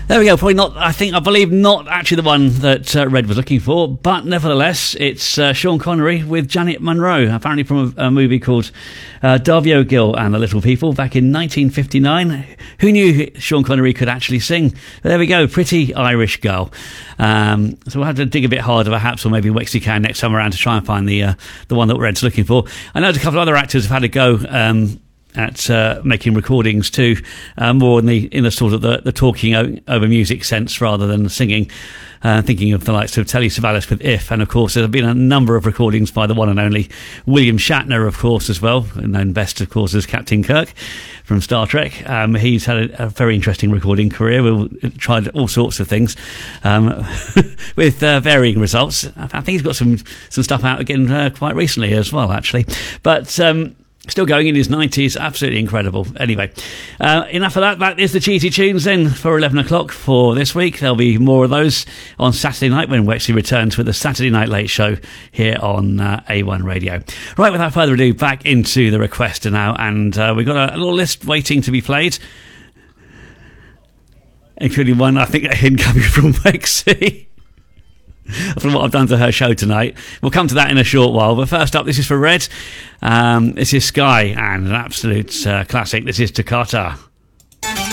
There we go. Probably not, I believe not actually the one that Red was looking for, but nevertheless, it's Sean Connery with Janet Munro, apparently from a movie called Darby O'Gill and the Little People back in 1959. Who knew Sean Connery could actually sing? There we go. Pretty Irish Girl. So we'll have to dig a bit harder, perhaps, or maybe Wexy can next time around to try and find the one that Red's looking for. I know a couple of other actors have had a go at making recordings too, more in the sort of the talking over music sense rather than singing. Thinking of the likes of Telly Savalas with If, and of course there have been a number of recordings by the one and only William Shatner, of course, as well, known best, of course, as Captain Kirk from Star Trek. He's had a very interesting recording career. We've tried all sorts of things with varying results. I think he's got some stuff out again quite recently as well, actually. But still going in his 90s, absolutely incredible. Anyway, enough of that. That is the cheesy tunes then for 11 o'clock for this week. There'll be more of those on Saturday night when Wexley returns with the Saturday Night Late Show here on A1 Radio. Right, without further ado, back into the requester now, and we've got a little list waiting to be played, including one, I think, incoming from Wexley. From what I've done to her show tonight. We'll come to that in a short while, but first up, this is for Red. This is Sky, and an absolute classic. This is Toccata.